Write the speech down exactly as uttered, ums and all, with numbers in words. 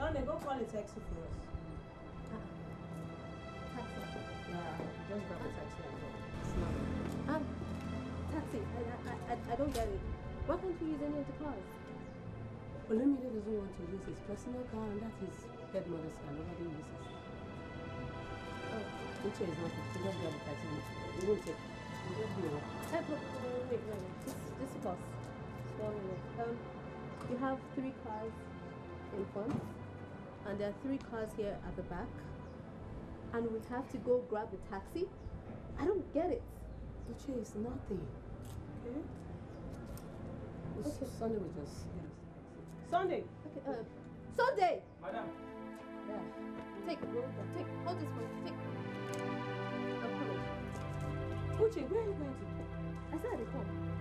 Sunday, go call a taxi for us. Uh, taxi. Yeah, just grab a taxi and go. It's not. Um, taxi. I, I, I, I don't get it. Why can't you use any of the cars? Olumide doesn't want to use his personal car, and that's his head mother's car. Nobody uses. Oh. Uche is not. She just grab a taxi. We won't take. We just do it. Hey, wait, wait, wait, wait, wait. Just, just pause. Just one minute. Um, you have three cars in front, and there are three cars here at the back, and we have to go grab a taxi. I don't get it. Uche is nothing. Okay. Okay. Sunday was just. Sunday. Okay. Uh, Sunday. Madam. Yeah. Take. Take. Hold this one. Take. I'm coming. Uche, where are you going to? I said I come.